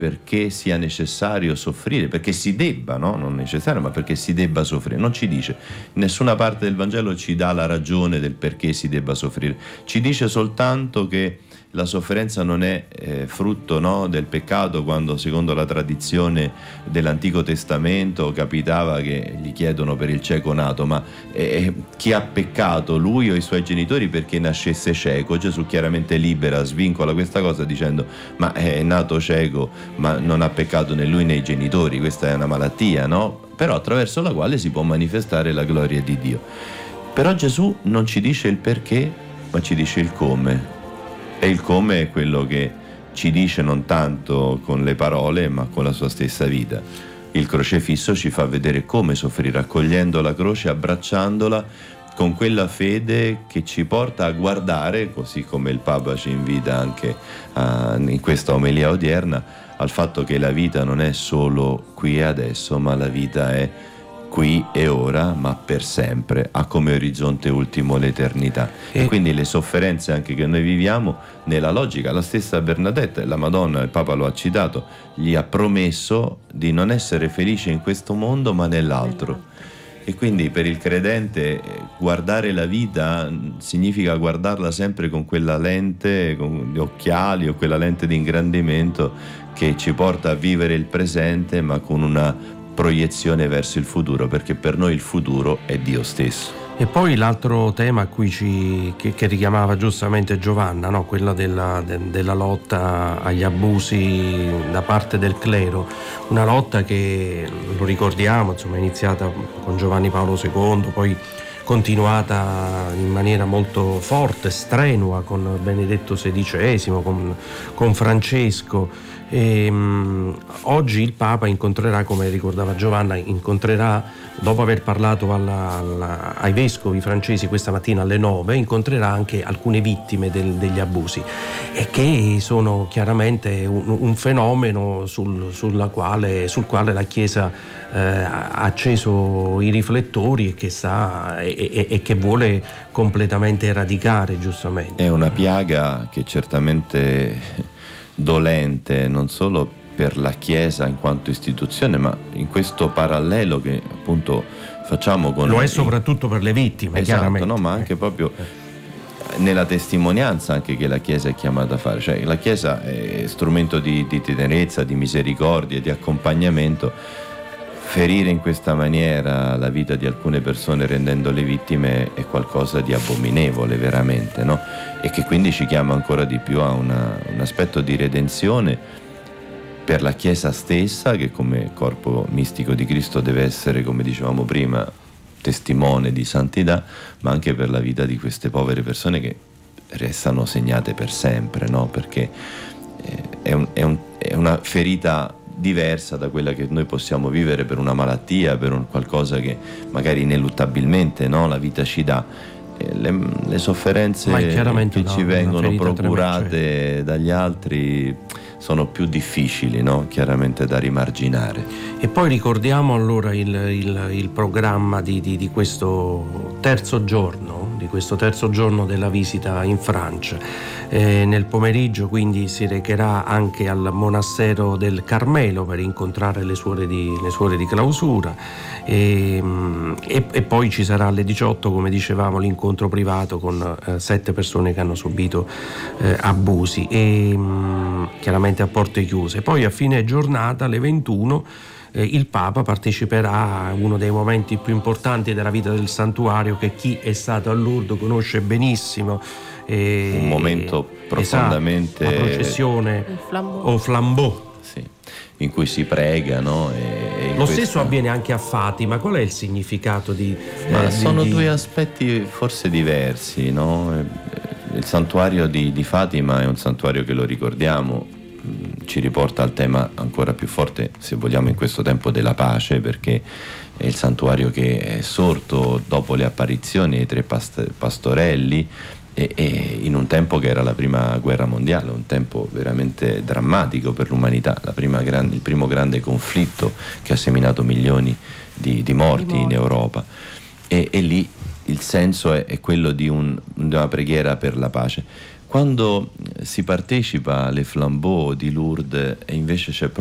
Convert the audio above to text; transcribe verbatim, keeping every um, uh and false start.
perché sia necessario soffrire, perché si debba, no? Non necessario, ma perché si debba soffrire. Non ci dice, in nessuna parte del Vangelo ci dà la ragione del perché si debba soffrire, ci dice soltanto che la sofferenza non è eh, frutto, no, del peccato, quando secondo la tradizione dell'Antico Testamento capitava che gli chiedono per il cieco nato, ma eh, chi ha peccato, lui o i suoi genitori, perché nascesse cieco? Gesù chiaramente libera, svincola questa cosa dicendo ma è nato cieco, ma non ha peccato né lui né i genitori, questa è una malattia, no? Però attraverso la quale si può manifestare la gloria di Dio. Però Gesù non ci dice il perché, ma ci dice il come. E il come è quello che ci dice non tanto con le parole, ma con la sua stessa vita. Il crocefisso ci fa vedere come soffrire, accogliendo la croce, abbracciandola con quella fede che ci porta a guardare, così come il Papa ci invita anche a, in questa omelia odierna, al fatto che la vita non è solo qui e adesso, ma la vita è qui e ora, ma per sempre, ha come orizzonte ultimo l'eternità. E, e quindi le sofferenze anche che noi viviamo, nella logica, la stessa Bernadette, la Madonna, il Papa lo ha citato, gli ha promesso di non essere felice in questo mondo ma nell'altro. E quindi per il credente guardare la vita significa guardarla sempre con quella lente, con gli occhiali o quella lente di ingrandimento che ci porta a vivere il presente, ma con una proiezione verso il futuro, perché per noi il futuro è Dio stesso. E poi l'altro tema a cui ci, che, che richiamava giustamente Giovanna, no? Quella della, de, della lotta agli abusi da parte del clero, una lotta che, lo ricordiamo, insomma, è iniziata con Giovanni Paolo secondo, poi continuata in maniera molto forte, strenua con Benedetto sedicesimo, con, con Francesco. E, um, oggi il Papa incontrerà, come ricordava Giovanna, incontrerà, dopo aver parlato alla, alla, ai vescovi francesi questa mattina alle nove, incontrerà anche alcune vittime del, degli abusi, e che sono chiaramente un, un fenomeno sul, sulla quale, sul quale la Chiesa eh, ha acceso i riflettori e che sa e, e, e che vuole completamente eradicare, giustamente. È una piaga che certamente dolente, non solo per la Chiesa in quanto istituzione, ma in questo parallelo che appunto facciamo con... Lo è soprattutto per le vittime, esatto, chiaramente. No, ma anche proprio nella testimonianza anche che la Chiesa è chiamata a fare. Cioè la Chiesa è strumento di, di tenerezza, di misericordia, di accompagnamento. Ferire in questa maniera la vita di alcune persone rendendole vittime è qualcosa di abominevole veramente, no? E che quindi ci chiama ancora di più a una, un aspetto di redenzione per la Chiesa stessa, che come corpo mistico di Cristo deve essere, come dicevamo prima, testimone di santità, ma anche per la vita di queste povere persone che restano segnate per sempre, no? Perché è, un, è, un, è una ferita diversa da quella che noi possiamo vivere per una malattia, per un qualcosa che magari ineluttabilmente, no, la vita ci dà. Le, le sofferenze che no, ci vengono procurate tremenda, dagli altri sono più difficili, no? Chiaramente da rimarginare. E poi ricordiamo allora il, il, il programma di, di, di questo terzo giorno, di questo terzo giorno della visita in Francia. Eh, nel pomeriggio quindi si recherà anche al monastero del Carmelo per incontrare le suore di, le suore di clausura, e, e, e poi ci sarà alle diciotto, come dicevamo, l'incontro privato con eh, sette persone che hanno subito eh, abusi, e mh, chiaramente a porte chiuse. Poi a fine giornata alle ventuno eh, il Papa parteciperà a uno dei momenti più importanti della vita del santuario, che chi è stato a Lourdes conosce benissimo. Eh, un momento profondamente, esatto, la processione o flambeau, sì, in cui si prega, no? E, e lo questo... stesso avviene anche a Fatima. Qual è il significato di... Ma eh, sono di... due aspetti forse diversi, no? Il santuario di, di Fatima è un santuario che, lo ricordiamo, ci riporta al tema ancora più forte, se vogliamo, in questo tempo della pace, perché è il santuario che è sorto dopo le apparizioni dei tre past- pastorelli e, e in un tempo che era la prima guerra mondiale, un tempo veramente drammatico per l'umanità, la prima gran- il primo grande conflitto che ha seminato milioni di, di morti, di morti in Europa, e, e lì il senso è, è quello di, un, di una preghiera per la pace. quando si partecipa alle flambeau di Lourdes e invece c'è